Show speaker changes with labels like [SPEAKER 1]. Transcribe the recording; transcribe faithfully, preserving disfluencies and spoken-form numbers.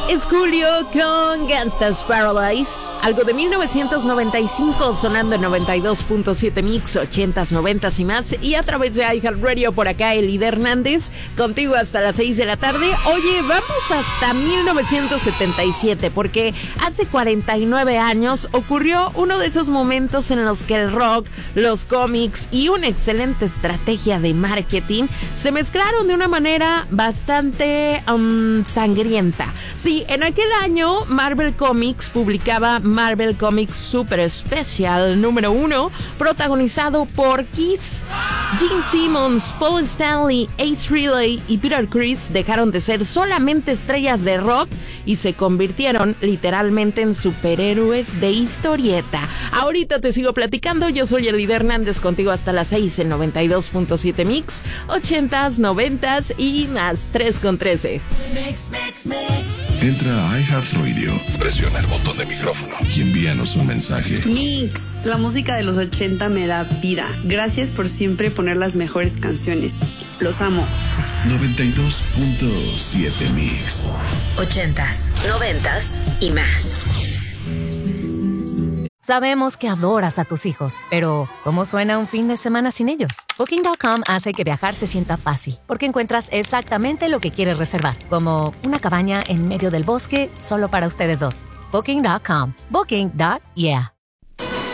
[SPEAKER 1] Es Julio con Gangsta's Paradise, algo de mil novecientos noventa y cinco, sonando en noventa y dos punto siete Mix, ochentas, noventas y más, y a través de iHeartRadio. Por acá Elid Hernández, contigo hasta las seis de la tarde. Oye, vamos hasta mil novecientos setenta y siete, porque hace cuarenta y nueve años ocurrió uno de esos momentos en los que el rock, los cómics y una excelente estrategia de marketing se mezclaron de una manera bastante um, sangrienta. Sí, en aquel año Marvel Comics publicaba Marvel Comics Super Special número uno, protagonizado por Kiss. Gene Simmons, Paul Stanley, Ace Frehley y Peter Criss dejaron de ser solamente estrellas de rock y se convirtieron literalmente en superhéroes de historieta. Ahorita te sigo platicando, yo soy Elid Hernández, contigo hasta las seis en noventa y dos punto siete Mix, ochentas, noventas y más, tres con trece.
[SPEAKER 2] Mix, mix, mix.
[SPEAKER 3] Entra a iHeartRadio, presiona el botón de micrófono y envíanos un mensaje.
[SPEAKER 4] Mix, la música de los ochenta me da vida. Gracias por siempre poner las mejores canciones. Los amo.
[SPEAKER 3] noventa y dos punto siete Mix.
[SPEAKER 5] Ochentas, noventas y más. Sabemos que adoras a tus hijos, pero ¿cómo suena un fin de semana sin ellos? Booking punto com hace que viajar se sienta fácil, porque encuentras exactamente lo que quieres reservar, como una cabaña en medio del bosque solo para ustedes dos. Booking punto com. Booking. Yeah.